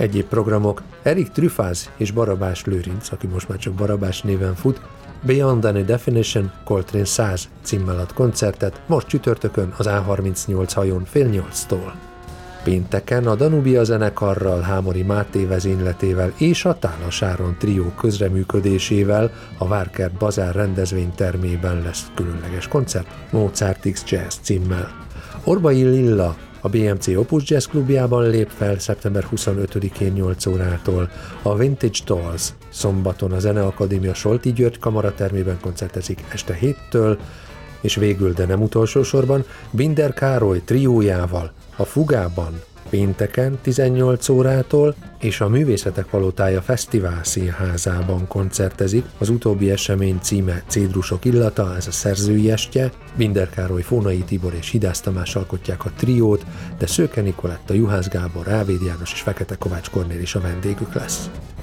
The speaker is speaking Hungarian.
Egyéb programok: Erik Truffaz és Barabás Lőrinc, aki most már csak Barabás néven fut, Beyond Any Definition, Coltrane 100 címmel ad koncertet, most csütörtökön az A38 hajón 7:30-tól. Pénteken a Danubia zenekarral, Hámori Máté vezényletével és a Tálas Áron trió közreműködésével a Várkert Bazár rendezvénytermében lesz különleges koncert Mozart X Jazz címmel. Orbai Lilla a BMC Opus Jazz klubjában lép fel szeptember 25-én 8 órától, a Vintage Dolls szombaton a Zeneakadémia Solti György kamaratermében koncertezik este 7-től, és végül, de nem utolsó sorban, Binder Károly triójával a Fugában pénteken 18 órától és a Művészetek Palotája Fesztivál Színházában koncertezik. Az utóbbi esemény címe Cédrusok illata, ez a szerzői estje. Binder Károly, Fónai Tibor és Hidász Tamás alkotják a triót, de Szőke Nikoletta, Juhász Gábor, Rávéd János és Fekete Kovács Kornél is a vendégük lesz.